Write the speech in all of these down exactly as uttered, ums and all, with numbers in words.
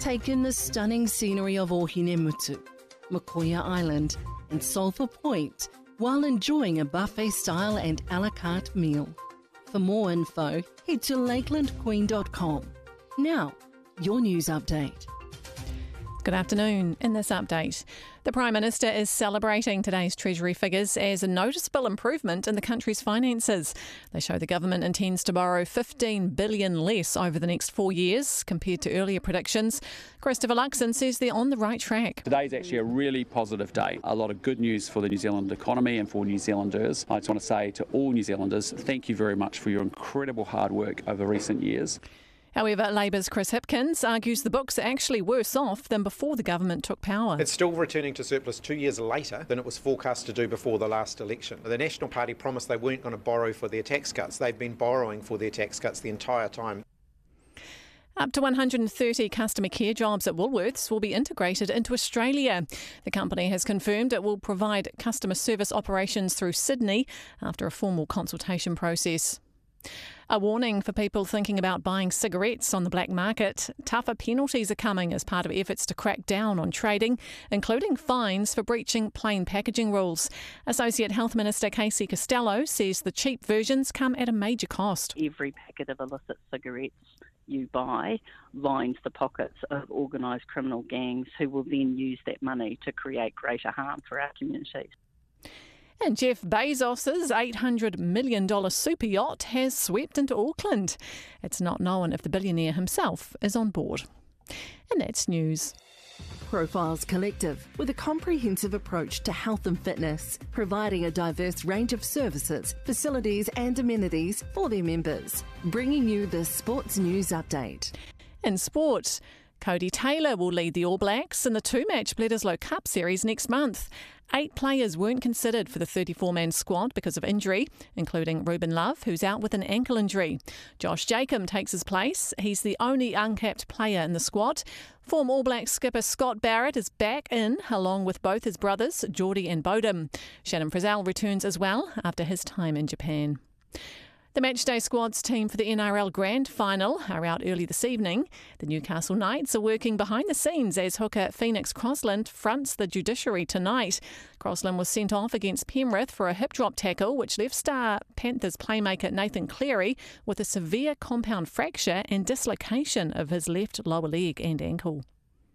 Take in the stunning scenery of Ohinemutu, Makoia Island and Sulphur Point while enjoying a buffet-style and a la carte meal. For more info, head to lakeland queen dot com. Now, your news update. Good afternoon. In this update, the Prime Minister is celebrating today's Treasury figures as a noticeable improvement in the country's finances. They show the government intends to borrow fifteen billion dollars less over the next four years compared to earlier predictions. Christopher Luxon says they're on the right track. Today's actually a really positive day. A lot of good news for the New Zealand economy and for New Zealanders. I just want to say to all New Zealanders, thank you very much for your incredible hard work over recent years. However, Labour's Chris Hipkins argues the books are actually worse off than before the government took power. It's still returning to surplus two years later than it was forecast to do before the last election. The National Party promised they weren't going to borrow for their tax cuts. They've been borrowing for their tax cuts the entire time. Up to one hundred thirty customer care jobs at Woolworths will be integrated into Australia. The company has confirmed it will provide customer service operations through Sydney after a formal consultation process. A warning for people thinking about buying cigarettes on the black market. Tougher penalties are coming as part of efforts to crack down on trading, including fines for breaching plain packaging rules. Associate Health Minister Casey Costello says the cheap versions come at a major cost. Every packet of illicit cigarettes you buy lines the pockets of organised criminal gangs who will then use that money to create greater harm for our communities. And Jeff Bezos's eight hundred million dollars super yacht has swept into Auckland. It's not known if the billionaire himself is on board. And that's news. Profiles Collective, with a comprehensive approach to health and fitness, providing a diverse range of services, facilities and amenities for their members. Bringing you the Sports News Update. In sport, Cody Taylor will lead the All Blacks in the two-match Bledisloe Cup Series next month. Eight players weren't considered for the thirty-four man squad because of injury, including Ruben Love, who's out with an ankle injury. Josh Jacob takes his place. He's the only uncapped player in the squad. Former All Blacks skipper Scott Barrett is back in, along with both his brothers, Geordie and Bodum. Shannon Frizzell returns as well after his time in Japan. The Matchday squad's team for the N R L Grand Final are out early this evening. The Newcastle Knights are working behind the scenes as hooker Phoenix Crossland fronts the judiciary tonight. Crossland was sent off against Penrith for a hip drop tackle which left star Panthers playmaker Nathan Cleary with a severe compound fracture and dislocation of his left lower leg and ankle.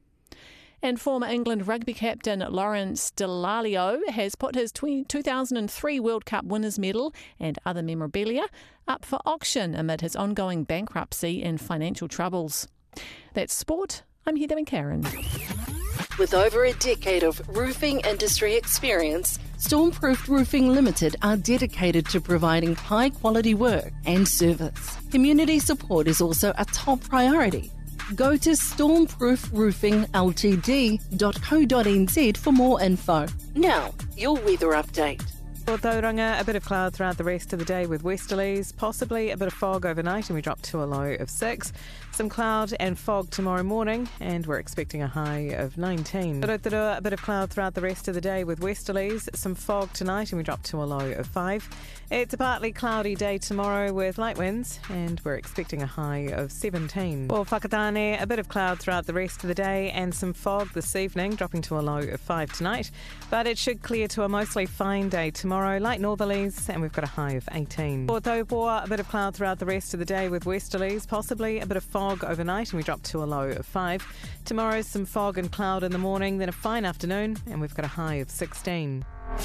And former England rugby captain Lawrence Dallaglio has put his two thousand three World Cup winners' medal and other memorabilia up for auction amid his ongoing bankruptcy and financial troubles. That's sport. I'm Heather McCarron. With over a decade of roofing industry experience, Stormproof Roofing Limited are dedicated to providing high-quality work and service. Community support is also a top priority. Go to stormproof roofing l t d dot co dot n z for more info. Now, your weather update. For Tauranga, a bit of cloud throughout the rest of the day with westerlies, possibly a bit of fog overnight, and we drop to a low of six. Some cloud and fog tomorrow morning, and we're expecting a high of nineteen. A bit of cloud throughout the rest of the day with westerlies, some fog tonight, and we drop to a low of five. It's a partly cloudy day tomorrow with light winds, and we're expecting a high of seventeen. For Whakatane, a bit of cloud throughout the rest of the day and some fog this evening, dropping to a low of five tonight. But it should clear to a mostly fine day tomorrow, light northerlies, and we've got a high of eighteen. For Taupoa, a bit of cloud throughout the rest of the day with westerlies, possibly a bit of fog overnight, and we drop to a low of five. Tomorrow, some fog and cloud in the morning, then a fine afternoon, and we've got a high of sixteen.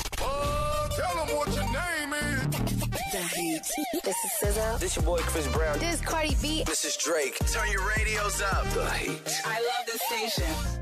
Oh, tell them what your name is. The Heat. This is S Z A. This your boy Chris Brown. This is Cardi B. This is Drake. Turn your radios up. The Heat. I love this station.